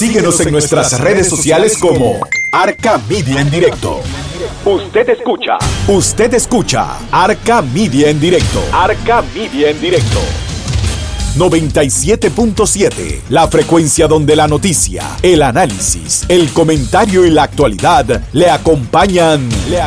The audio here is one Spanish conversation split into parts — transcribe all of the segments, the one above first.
Síguenos en nuestras redes sociales como Arca Media en Directo. Usted escucha Arca Media en Directo. Arca Media en Directo. 97.7, la frecuencia donde la noticia, el análisis, el comentario y la actualidad le acompañan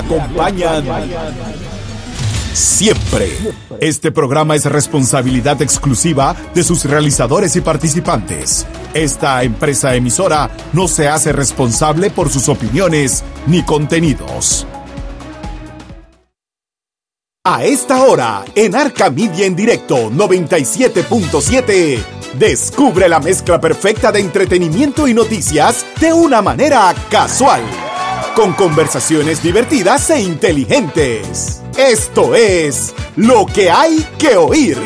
siempre. Este programa es responsabilidad exclusiva de sus realizadores y participantes. Esta empresa emisora no se hace responsable por sus opiniones ni contenidos. A esta hora, en Arca Media en Directo 97.7, descubre la mezcla perfecta de entretenimiento y noticias de una manera casual, con conversaciones divertidas e inteligentes. Esto es Lo que hay que oír.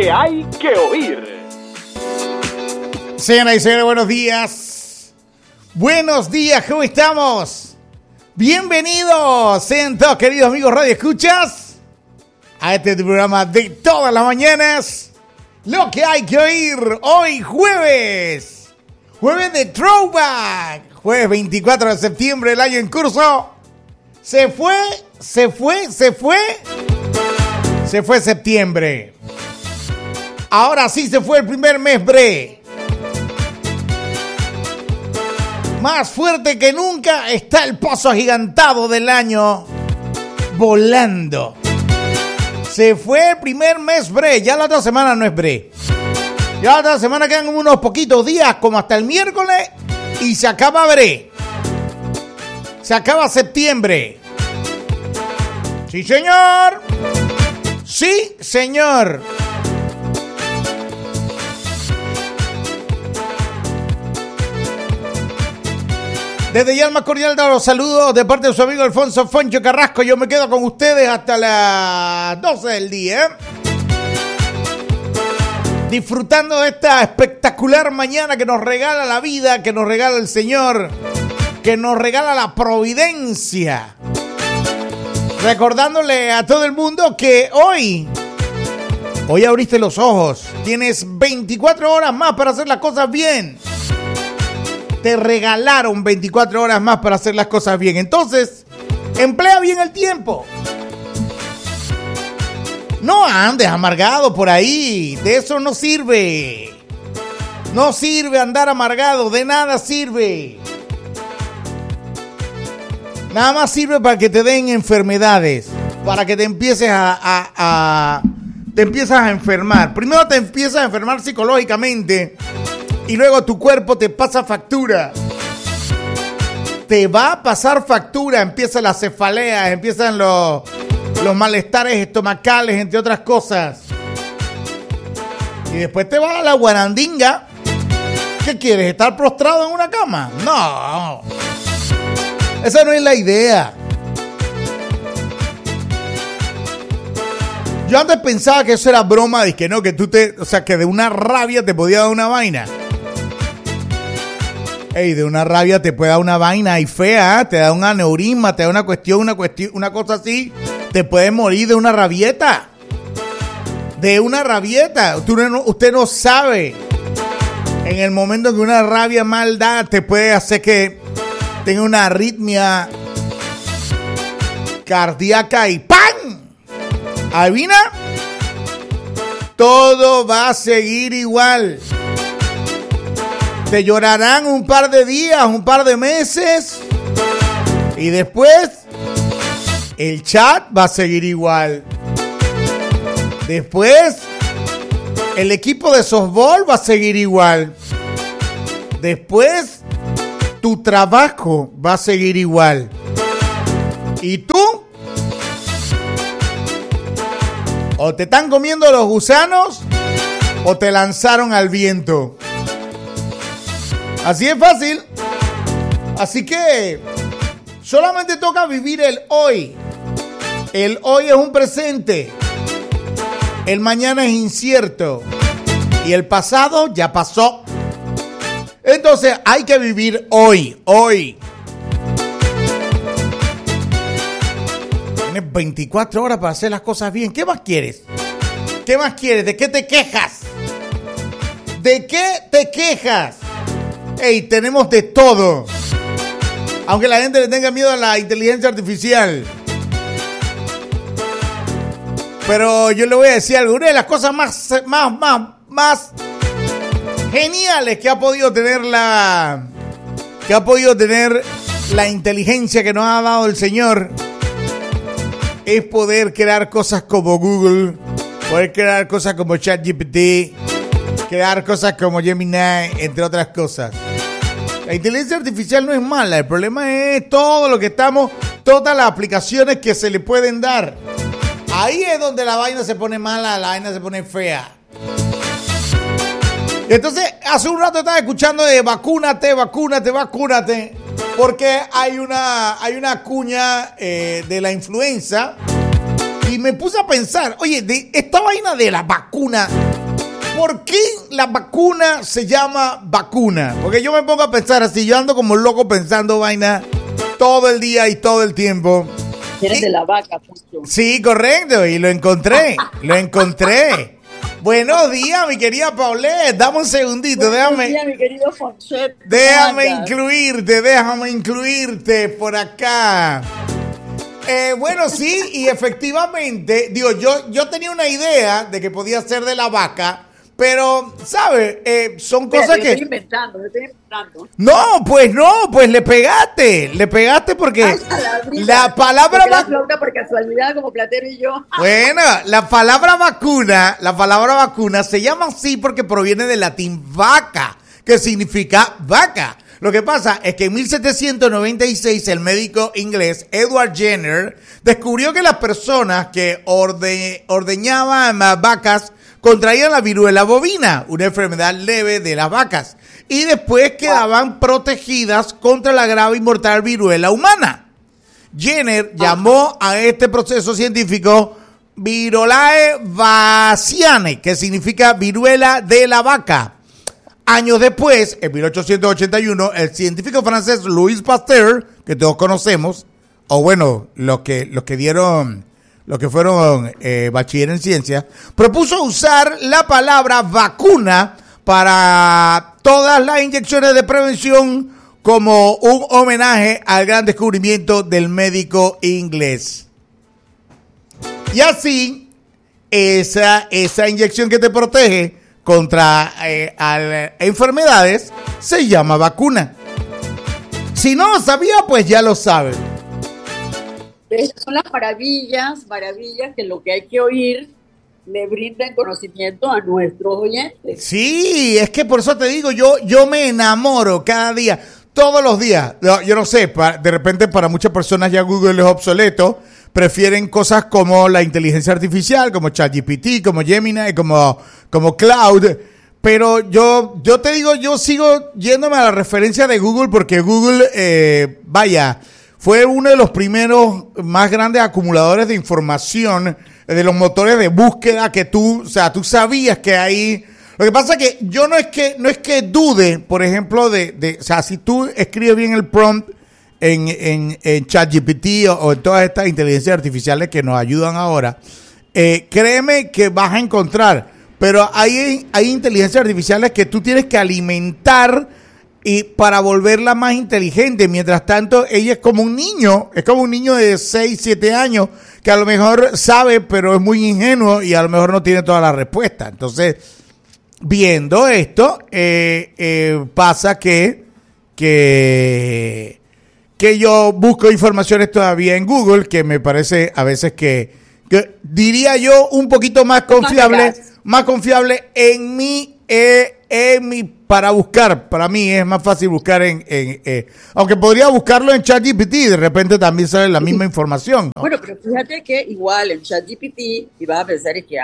Señoras y señores, buenos días. Buenos días, ¿cómo estamos? Bienvenidos, sean todos queridos amigos Radio Escuchas, a este programa de todas las mañanas, Lo que hay que oír. Hoy jueves de Throwback, jueves 24 de septiembre del año en curso. Se fue septiembre. Ahora sí se fue el primer mes bre. Más fuerte que nunca está el paso agigantado del año volando. Se fue el primer mes bre. Ya la otra semana no es bre. Ya la otra semana quedan unos poquitos días, como hasta el miércoles, y se acaba bre. Se acaba septiembre. Sí, señor. Sí, señor. Desde ya el más cordial de los saludos de parte de su amigo Alfonso Foncho Carrasco. Yo me quedo con ustedes hasta las 12 del día. Disfrutando de esta espectacular mañana que nos regala la vida, que nos regala el Señor, que nos regala la providencia. Recordándole a todo el mundo que hoy abriste los ojos. Tienes 24 horas más para hacer las cosas bien. Te regalaron 24 horas más para hacer las cosas bien. Entonces, emplea bien el tiempo. No andes amargado por ahí. De eso no sirve. No sirve andar amargado. De nada sirve. Nada más sirve para que te den enfermedades. Para que te empieces te empiezas a enfermar. Primero te empiezas a enfermar psicológicamente. Y luego tu cuerpo te pasa factura. Te va a pasar factura. Empiezan las cefaleas, empiezan los malestares estomacales, entre otras cosas. Y después te vas a la guarandinga. ¿Qué quieres? ¿Estar prostrado en una cama? No. Esa no es la idea. Yo antes pensaba que eso era broma. Y que no, que que de una rabia te podía dar una vaina. Ey, de una rabia te puede dar una vaina ahí fea, ¿eh? Te da un aneurisma, te da una cosa así. Te puede morir de una rabieta. De una rabieta. Usted no sabe. En el momento que una rabia mal dada te puede hacer que tenga una arritmia cardíaca y ¡pam! ¿Adivina? Todo va a seguir igual. Te llorarán un par de días, un par de meses. Y después, el chat va a seguir igual. Después, el equipo de softball va a seguir igual. Después, tu trabajo va a seguir igual. ¿Y tú? O te están comiendo los gusanos o te lanzaron al viento. Así es fácil. Así que solamente toca vivir el hoy. El hoy es un presente. El mañana es incierto. Y el pasado ya pasó. Entonces hay que vivir hoy. Tienes 24 horas para hacer las cosas bien. ¿Qué más quieres? ¿Qué más quieres? ¿De qué te quejas? ¿De qué te quejas? Hey, tenemos de todo. Aunque la gente le tenga miedo a la inteligencia artificial. Pero yo le voy a decir algo. Una de las cosas más geniales que ha podido tener la inteligencia que nos ha dado el Señor es poder crear cosas como Google, poder crear cosas como ChatGPT, crear cosas como Gemini, entre otras cosas. La inteligencia artificial no es mala, el problema es todo lo que todas las aplicaciones que se le pueden dar. Ahí es donde la vaina se pone mala, la vaina se pone fea. Entonces, hace un rato estaba escuchando de vacúnate, porque hay una cuña de la influenza y me puse a pensar, oye, de esta vaina de la vacuna, ¿por qué la vacuna se llama vacuna? Porque yo me pongo a pensar así, yo ando como loco pensando vaina todo el día y todo el tiempo. Eres de la vaca, Poncho. Sí, correcto, y lo encontré. Buenos días, mi querida Paulette. Dame un segundito, Buenos días, mi querido Fonchet. Déjame incluirte por acá. Bueno, sí, y efectivamente, digo, yo tenía una idea de que podía ser de la vaca, pero, ¿sabes? Son cosas que... Estoy inventando. No, pues le pegaste porque Ay, la palabra vacuna por casualidad como Platero y yo. Bueno, la palabra vacuna se llama así porque proviene del latín vaca, que significa vaca. Lo que pasa es que en 1796 el médico inglés Edward Jenner descubrió que las personas que ordeñaban vacas contraían la viruela bovina, una enfermedad leve de las vacas, y después quedaban protegidas contra la grave y mortal viruela humana. Jenner llamó a este proceso científico Virolae vaciane, que significa viruela de la vaca. Años después, en 1881, el científico francés Louis Pasteur, que todos conocemos, o bueno, los que fueron bachiller en ciencias, propuso usar la palabra vacuna para todas las inyecciones de prevención como un homenaje al gran descubrimiento del médico inglés. Y así, esa inyección que te protege contra enfermedades se llama vacuna. Si no lo sabía, pues ya lo saben. Esas son las maravillas que lo que hay que oír le brindan conocimiento a nuestros oyentes. Sí, es que por eso te digo, yo me enamoro cada día, todos los días. Yo no sé, de repente para muchas personas ya Google es obsoleto, prefieren cosas como la inteligencia artificial, como ChatGPT, como Gemini, como Cloud. Pero yo te digo, yo sigo yéndome a la referencia de Google porque Google, fue uno de los primeros más grandes acumuladores de información de los motores de búsqueda que tú sabías que ahí. Lo que pasa es que yo no es que dude, por ejemplo, si tú escribes bien el prompt en ChatGPT o en todas estas inteligencias artificiales que nos ayudan ahora, créeme que vas a encontrar, pero hay inteligencias artificiales que tú tienes que alimentar y para volverla más inteligente. Mientras tanto, ella es como un niño de 6, 7 años que a lo mejor sabe, pero es muy ingenuo y a lo mejor no tiene toda la respuesta. Entonces, viendo esto, pasa que yo busco informaciones todavía en Google, que me parece a veces que diría yo un poquito más confiable en mi para buscar. Para mí es más fácil buscar aunque podría buscarlo en ChatGPT, de repente también sale la misma información, ¿no? Bueno, pero fíjate que igual en ChatGPT, y vas a pensar es que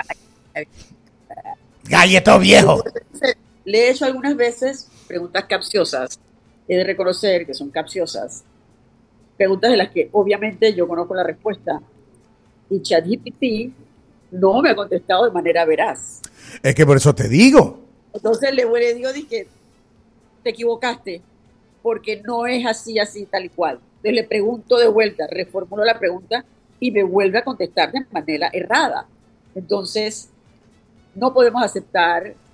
galleto viejo. Le he hecho algunas veces preguntas capciosas. He de reconocer que son capciosas. Preguntas de las que obviamente yo conozco la respuesta. Y ChatGPT no me ha contestado de manera veraz. Es que por eso te digo. Entonces le digo, dije, te equivocaste, porque no es así, tal y cual. Entonces le pregunto de vuelta, reformulo la pregunta y me vuelve a contestar de manera errada. Entonces, no podemos aceptar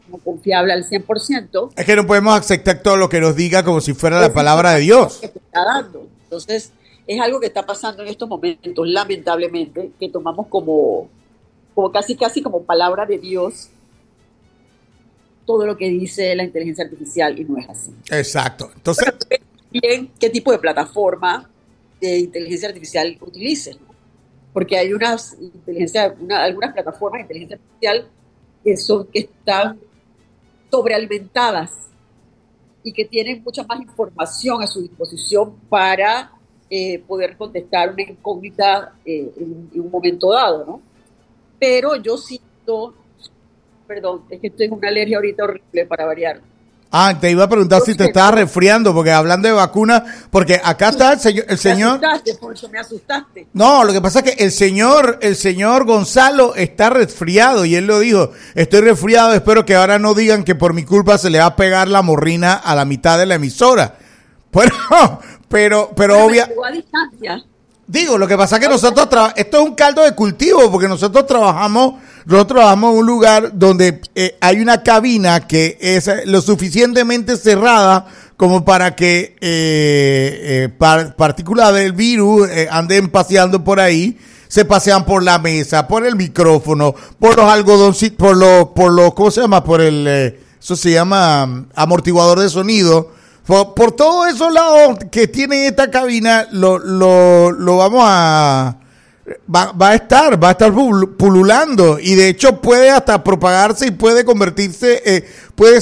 como confiable al 100%. Es que no podemos aceptar todo lo que nos diga como si fuera la palabra de Dios. Que te está dando. Entonces, es algo que está pasando en estos momentos, lamentablemente, que tomamos como casi como palabra de Dios todo lo que dice la inteligencia artificial, y no es así. Exacto. Entonces, bien, ¿qué tipo de plataforma de inteligencia artificial utilices? Porque hay algunas plataformas de inteligencia artificial que están sobrealimentadas y que tienen mucha más información a su disposición para poder contestar una incógnita en un momento dado, ¿no? Pero yo siento, perdón, es que tengo una alergia ahorita horrible para variar. te iba a preguntar si te estabas resfriando, porque hablando de vacunas, porque acá está el señor. Me asustaste, Poncho, me asustaste. No, lo que pasa es que el señor Gonzalo está resfriado y él lo dijo, estoy resfriado, espero que ahora no digan que por mi culpa se le va a pegar la morrina a la mitad de la emisora. Pero obvia. A distancia. Digo, lo que pasa es que nosotros esto es un caldo de cultivo, porque nosotros trabajamos en un lugar donde hay una cabina que es lo suficientemente cerrada como para que partículas del virus anden paseando por ahí, se pasean por la mesa, por el micrófono, por los algodoncitos, por los, ¿cómo se llama? Eso se llama amortiguador de sonido. Por todos esos lados que tiene esta cabina, lo vamos a... Va a estar pululando, y de hecho puede hasta propagarse y puede convertirse, puede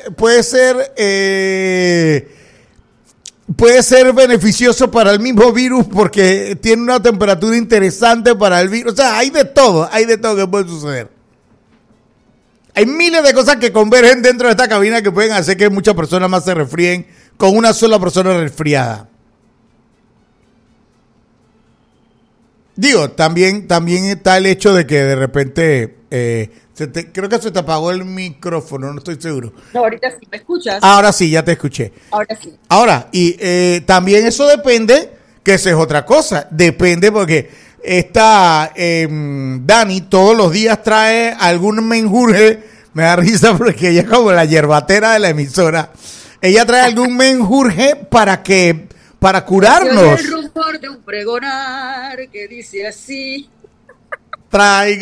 ser beneficioso para el mismo virus porque tiene una temperatura interesante para el virus. O sea, hay de todo que puede suceder. Hay miles de cosas que convergen dentro de esta cabina que pueden hacer que muchas personas más se resfríen con una sola persona resfriada. Digo, también está el hecho de que de repente creo que se te apagó el micrófono, no estoy seguro. No, ahorita sí, ¿me escuchas? Ahora sí, ya te escuché. Ahora sí. Ahora, y también eso depende, que esa es otra cosa, depende porque esta Dani todos los días trae algún menjurje, me da risa porque ella es como la yerbatera de la emisora, ella trae algún menjurje para curarnos. El rumor de un pregonar que dice así. Traigo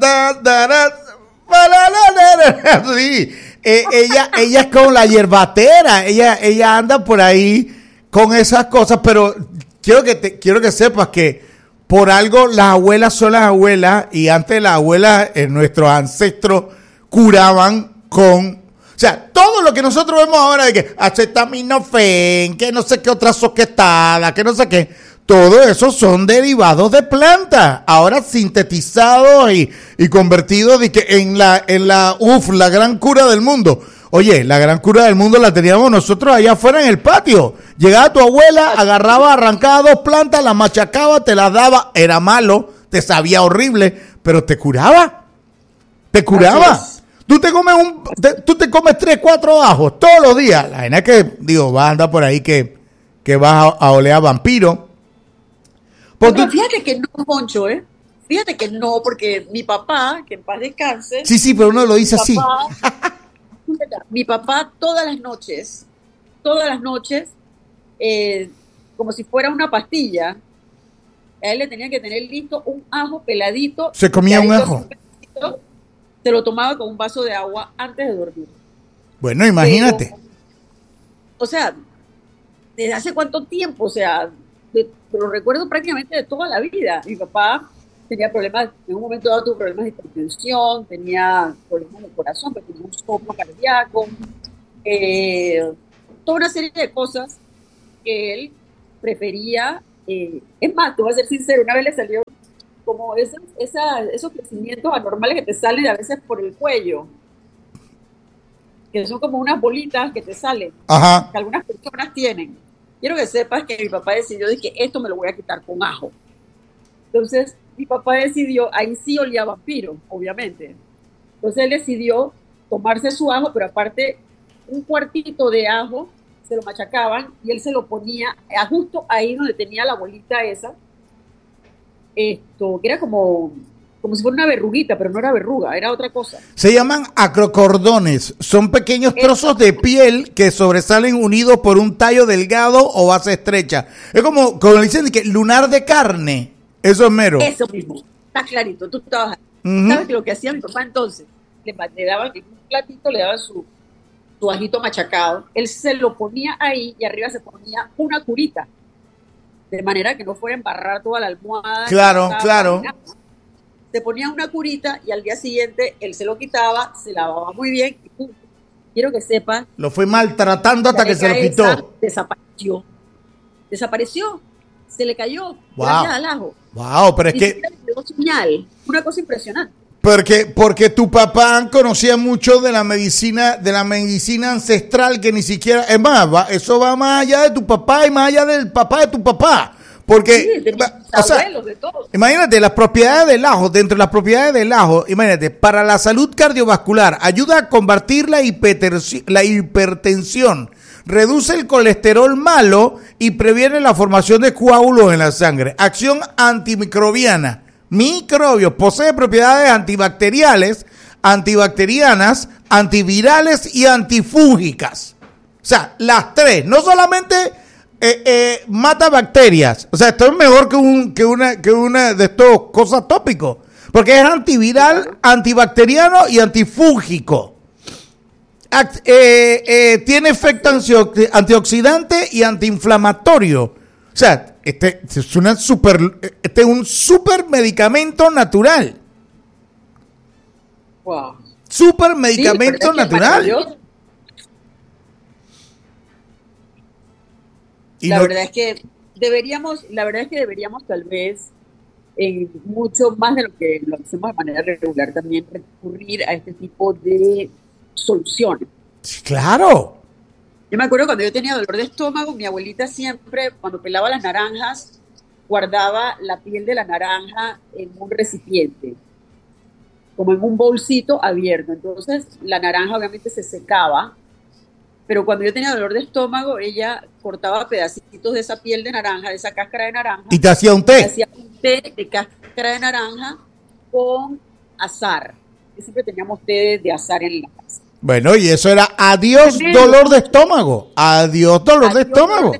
sí. Ella es como la yerbatera, ella anda por ahí con esas cosas, pero quiero que sepas que por algo las abuelas son las abuelas, y antes las abuelas, nuestros ancestros curaban con, o sea, todo lo que nosotros vemos ahora de que acetaminofén, que no sé qué otra soquetada, que no sé qué, todo eso son derivados de plantas, ahora sintetizados y convertidos de que en la gran cura del mundo. Oye, la gran cura del mundo la teníamos nosotros allá afuera en el patio. Llegaba tu abuela, agarraba, arrancaba 2 plantas, las machacaba, te las daba, era malo, te sabía horrible, pero te curaba. Te curaba. Tú te comes 3, 4 ajos todos los días. La vaina es que, vas a andar por ahí que vas a oler a vampiro. Pero fíjate que no, Poncho, Fíjate que no, porque mi papá, que en paz descanse. Sí, pero uno lo dice así. Mi papá todas las noches, como si fuera una pastilla, a él le tenían que tener listo un ajo peladito. Se comía un ajo. Se lo tomaba con un vaso de agua antes de dormir. Bueno, imagínate. Pero, o sea, ¿desde hace cuánto tiempo? O sea, lo recuerdo prácticamente de toda la vida. Mi papá tenía problemas, en un momento dado tuvo problemas de hipertensión, tenía problemas de corazón, pero tenía un soplo cardíaco, toda una serie de cosas que él prefería. Es más, te voy a ser sincero, una vez le salió como esos crecimientos anormales que te salen a veces por el cuello, que son como unas bolitas que te salen, Ajá, que algunas personas tienen. Quiero que sepas que mi papá decidió que esto me lo voy a quitar con ajo. Entonces, mi papá decidió, ahí sí olía a vampiro, obviamente. Entonces él decidió tomarse su ajo, pero aparte un cuartito de ajo, se lo machacaban y él se lo ponía justo ahí donde tenía la bolita esa, que era como como si fuera una verruguita, pero no era verruga, era otra cosa. Se llaman acrocordones. Son pequeños trozos de piel que sobresalen unidos por un tallo delgado o base estrecha. Es como dicen que lunar de carne. Eso es mero. Eso mismo. Está clarito. Tú estabas ahí. ¿Sabes lo que hacía mi papá entonces? Le daban en un platito, le daban su ajito machacado. Él se lo ponía ahí y arriba se ponía una curita. De manera que no fuera a embarrar toda la almohada. Claro, claro. Se ponía una curita y al día siguiente él se lo quitaba, se lavaba muy bien y ¡pum! Quiero que sepas. Lo fue maltratando hasta que se lo quitó. Desapareció. Se le cayó. Wow. Gracias al ajo. Wow, pero es que... Una cosa impresionante. Porque tu papá conocía mucho de la medicina ancestral que ni siquiera... Es más, eso va más allá de tu papá y más allá del papá de tu papá. Porque, sí, de mis abuelos, de todos. Imagínate, las propiedades del ajo, dentro de las propiedades del ajo, imagínate, para la salud cardiovascular, ayuda a combatir la hipertensión, reduce el colesterol malo y previene la formación de coágulos en la sangre. Acción antimicrobiana, microbios, posee propiedades antibacteriales, antibacterianas, antivirales y antifúngicas. O sea, las tres, no solamente... mata bacterias. O sea, esto es mejor que una de estas cosas tópicos. Porque es antiviral, antibacteriano y antifúngico. Tiene efecto antioxidante y antiinflamatorio. O sea, este es un super medicamento natural. Wow. Super medicamento natural. La verdad es que deberíamos tal vez, mucho más de lo que lo hacemos de manera regular, también recurrir a este tipo de soluciones. Claro. Yo me acuerdo cuando yo tenía dolor de estómago, mi abuelita siempre, cuando pelaba las naranjas, guardaba la piel de la naranja en un recipiente, como en un bolsito abierto. Entonces la naranja obviamente se secaba. Pero cuando yo tenía dolor de estómago, ella cortaba pedacitos de esa piel de naranja, de esa cáscara de naranja. Y te hacía un té. Te hacía un té de cáscara de naranja con azar. Siempre teníamos té de azar en la casa. Bueno, y eso era adiós dolor de estómago. Adiós dolor de estómago.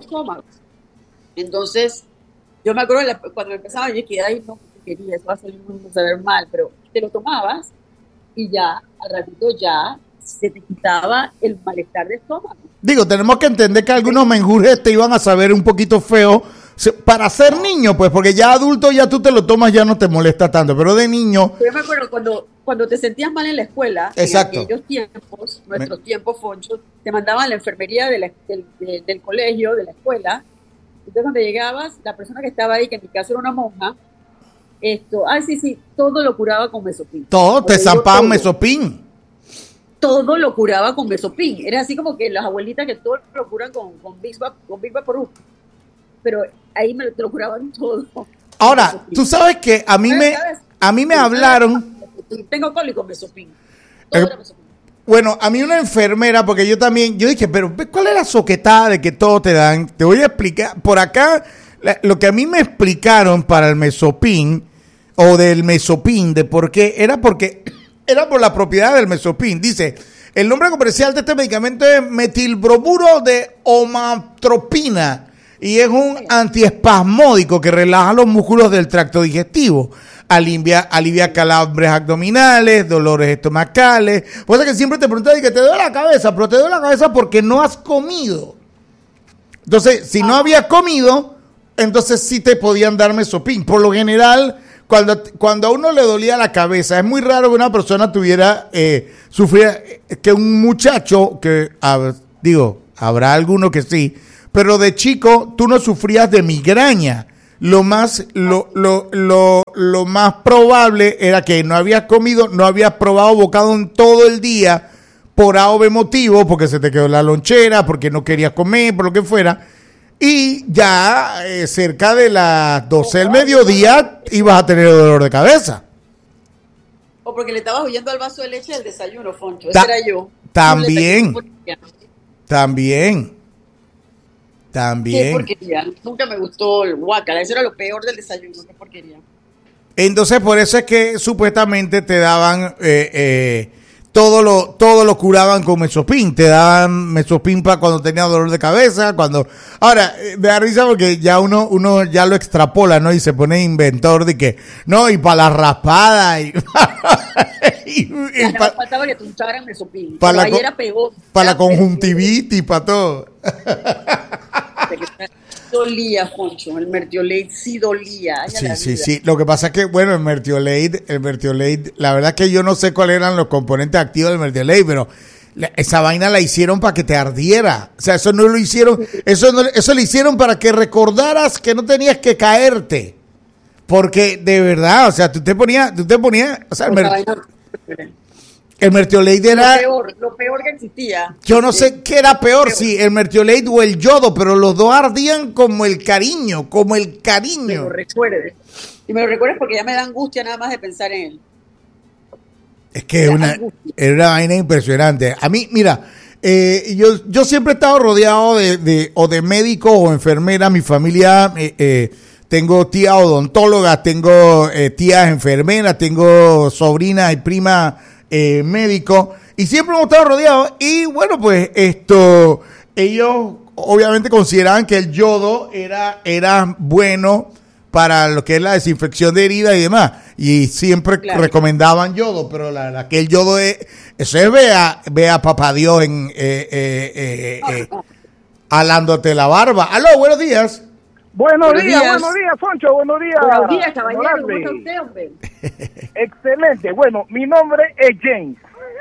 Entonces, yo me acuerdo cuando me empezaba, yo dije, ay, no, quería, eso va a salir mal. Pero te lo tomabas y ya, al ratito ya, se te quitaba el malestar de estómago. Digo, tenemos que entender que algunos menjurjes te iban a saber un poquito feo para ser niño, pues, porque ya adulto ya tú te lo tomas, ya no te molesta tanto, pero de niño... Yo me acuerdo cuando te sentías mal en la escuela, exacto, en aquellos tiempos, nuestros tiempos, Foncho, te mandaban a la enfermería del colegio, de la escuela. Entonces cuando llegabas, la persona que estaba ahí, que en mi caso era una monja, sí, todo lo curaba con mesopin. Todo, te zampaban mesopin. Todo lo curaba con mesopin. Era así como que las abuelitas que todo lo curan con Big Vaporub. Pero ahí te lo curaban todo. Ahora, tú sabes que a mí me hablaron... Tengo cólico mesopin. Todo era mesopin. Bueno, a mí una enfermera, porque yo dije, pero ¿cuál es la soquetada de que todo te dan? Te voy a explicar. Por acá, lo que a mí me explicaron para el mesopin, o del mesopin, de por qué, era por la propiedad del mesopin. Dice, el nombre comercial de este medicamento es metilbromuro de omatropina y es un antiespasmódico que relaja los músculos del tracto digestivo. Alivia calambres abdominales, dolores estomacales. O sea que siempre te preguntan que te duele la cabeza, pero te duele la cabeza porque no has comido. Entonces, si no habías comido, entonces sí te podían dar mesopin. Por lo general... Cuando a uno le dolía la cabeza, es muy raro que una persona sufriera, que un muchacho, habrá alguno que sí, pero de chico tú no sufrías de migraña. Lo más probable era que no habías comido, no habías probado bocado en todo el día por A o B motivo, porque se te quedó la lonchera, porque no querías comer, por lo que fuera. Y ya cerca de las 12 del mediodía ibas a tener dolor de cabeza. O porque le estabas huyendo al vaso de leche del desayuno, Foncho. Ese era yo. También. Qué porquería. Nunca me gustó el guácala. Eso era lo peor del desayuno. Qué porquería. Entonces, por eso es que supuestamente te daban todo lo curaban con Mesopin. Te daban Mesopin para cuando tenía dolor de cabeza, cuando... Ahora, me da risa porque ya uno ya lo extrapola, ¿no? Y se pone inventor de que, no, y para la raspada y... faltaba que te usaran Mesopin. Para la conjuntivitis, para todo. Dolía, Foncho, el Mertiolate sí dolía. Sí. Lo que pasa es que, bueno, el Mertiolate, la verdad es que yo no sé cuáles eran los componentes activos del Mertiolate, pero esa vaina la hicieron para que te ardiera. O sea, eso no lo hicieron, eso lo hicieron para que recordaras que no tenías que caerte. Porque, de verdad, o sea, tú te ponías, o sea, el Mertiolate era... Lo peor que existía. Yo no sé qué era peor, si el Mertiolate o el yodo, pero los dos ardían como el cariño. Me lo recuerdes. Y me lo recuerdes porque ya me da angustia nada más de pensar en él. Es que es una vaina impresionante. A mí, mira, yo siempre he estado rodeado de médicos o enfermeras. Mi familia, tengo tías odontólogas, tengo tías enfermeras, tengo sobrinas y primas médico, y siempre hemos estado rodeados. Y bueno, pues ellos obviamente consideraban que el yodo era bueno para lo que es la desinfección de heridas y demás, y siempre recomendaban yodo, pero que el yodo eso es ve a papá Dios alándote la barba. Aló, buenos días. Buenos días, Foncho, buenos días. Buenos días, caballero. ¿Cómo está usted, hombre? Excelente. Bueno, mi nombre es James.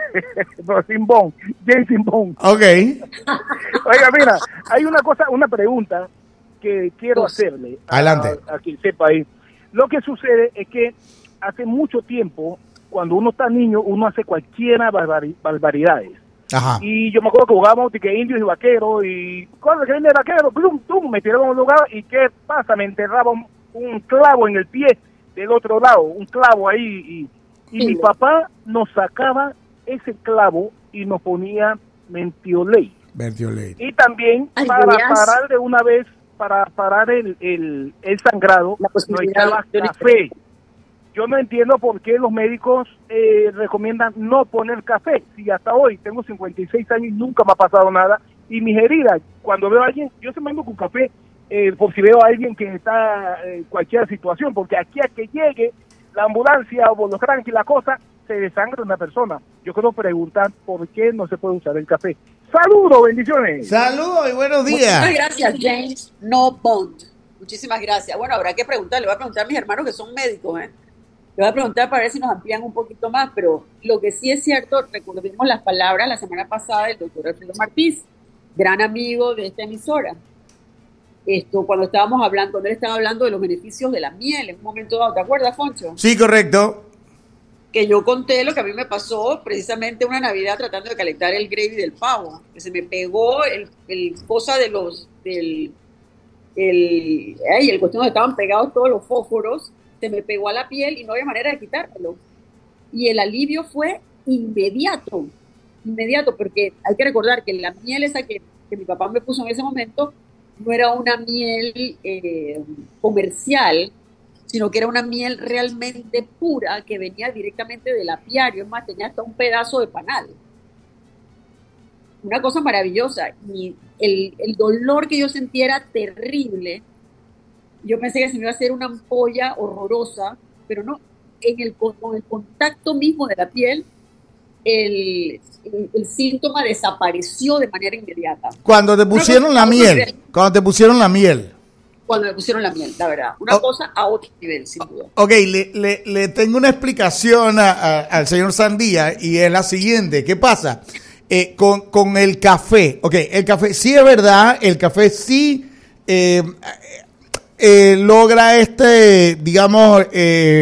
James Simbón. Ok. Oiga, mira, hay una pregunta que quiero hacerle. Adelante. A quien sepa ahí. Lo que sucede es que hace mucho tiempo, cuando uno está niño, uno hace cualquiera barbaridades. Ajá. Y yo me acuerdo que jugábamos que indios y vaqueros, y cuando que viene el vaquero, ¡plum! Me tiraron a un lugar, y ¿qué pasa? Me enterraban un clavo en el pie del otro lado, un clavo ahí, y mi papá nos sacaba ese clavo y nos ponía Mertiolate. Y también para parar de una vez, para parar el sangrado, nos echaba café. Yo no entiendo por qué los médicos recomiendan no poner café. Si hasta hoy tengo 56 años y nunca me ha pasado nada. Y mis heridas, cuando veo a alguien, yo se mando con café por si veo a alguien que está en cualquier situación. Porque aquí a que llegue la ambulancia o los cranks y la cosa, se desangra una persona. Yo quiero preguntar por qué no se puede usar el café. ¡Saludos, bendiciones! ¡Saludos y buenos días! Muchas gracias, James. No bond. Muchísimas gracias. Bueno, habrá que preguntar. Le voy a preguntar a mis hermanos que son médicos, Le voy a preguntar para ver si nos amplían un poquito más, pero lo que sí es cierto, recordemos las palabras la semana pasada del doctor Alfredo Martís, gran amigo de esta emisora. Cuando él estaba hablando de los beneficios de la miel en un momento dado, ¿te acuerdas, Foncho? Sí, correcto. Que yo conté lo que a mí me pasó precisamente una Navidad tratando de calentar el gravy del pavo, que se me pegó el cosa de el cuestión donde estaban pegados todos los fósforos, se me pegó a la piel y no había manera de quitármelo. Y el alivio fue inmediato, porque hay que recordar que la miel esa que mi papá me puso en ese momento no era una miel comercial, sino que era una miel realmente pura que venía directamente del apiario. Es más, tenía hasta un pedazo de panal. Una cosa maravillosa. Y el dolor que yo sentía era terrible. Yo pensé que se me iba a hacer una ampolla horrorosa, pero no. Con el contacto mismo de la piel, el síntoma desapareció de manera inmediata. Cuando te pusieron la miel. Cuando me pusieron la miel, la verdad. Una cosa a otro nivel, sin duda. Ok, le tengo una explicación al señor Sandía, y es la siguiente. ¿Qué pasa? Con el café. Ok, el café, sí es verdad, el café sí logra digamos,